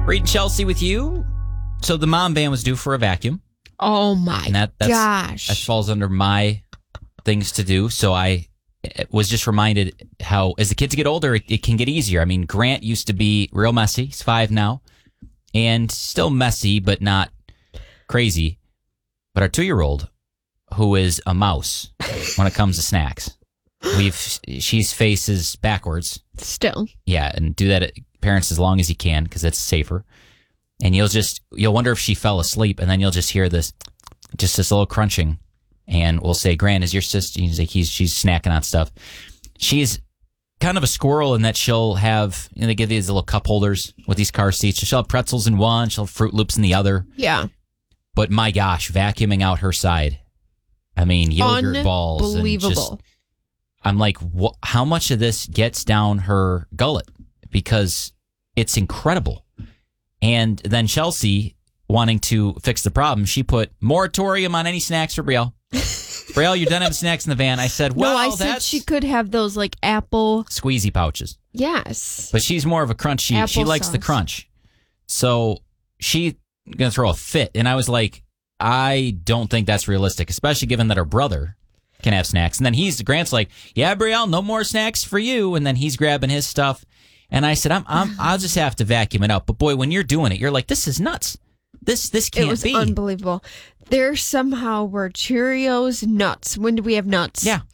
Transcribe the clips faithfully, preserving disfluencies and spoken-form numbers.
Reed and Chelsea with you. So the mom van was due for a vacuum. Oh my and that, that's, gosh. That falls under my things to do. So I was just reminded how, as the kids get older, it, it can get easier. I mean, Grant used to be real messy. He's five now. And still messy, but not crazy. But our two-year-old, who is a mouse when it comes to snacks, we've she's faces backwards. Still. Yeah, and do that at parents as long as you can because it's safer. And you'll just, you'll wonder if she fell asleep, and then you'll just hear this, just this little crunching. And we'll say, Grant, is your sister, he's like, he's, she's snacking on stuff. She's kind of a squirrel in that she'll have, you know, they give these little cup holders with these car seats. So she'll have pretzels in one, she'll have Fruit Loops in the other. Yeah. But my gosh, vacuuming out her side. I mean, yogurt balls. Unbelievable. And just, I'm like, wh- how much of this gets down her gullet? Because it's incredible. And then Chelsea, wanting to fix the problem, she put moratorium on any snacks for Brielle. Brielle, you're done having snacks in the van. I said, well, no, I said that's she could have those like apple squeezy pouches. Yes. But she's more of a crunch. She, she likes the crunch. So she going to throw a fit. And I was like, I don't think that's realistic, especially given that her brother can have snacks. And then he's, Grant's like, yeah, Brielle, no more snacks for you. And then he's grabbing his stuff. And I said, I'm, I'm, I'll just have to vacuum it out. But boy, when you're doing it, you're like, this is nuts. This, this can't be. It was be. unbelievable. There somehow were Cheerios, nuts. When do we have nuts? Yeah.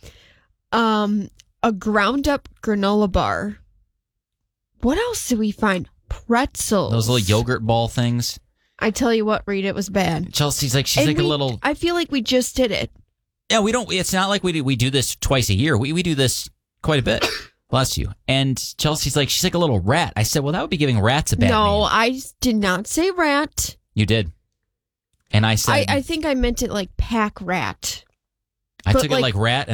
Um, a ground up granola bar. What else did we find? Pretzels. Those little yogurt ball things. I tell you what, Reed, it was bad. Chelsea's like, she's and like we, a little. I feel like we just did it. Yeah, we don't. It's not like we do, we do this twice a year. We we do this quite a bit. Bless you. And Chelsea's like, she's like a little rat. I said, well, that would be giving rats a bad No, name. I did not say rat. You did. And I said, I, I think I meant it like pack rat. I but took like, it like rat.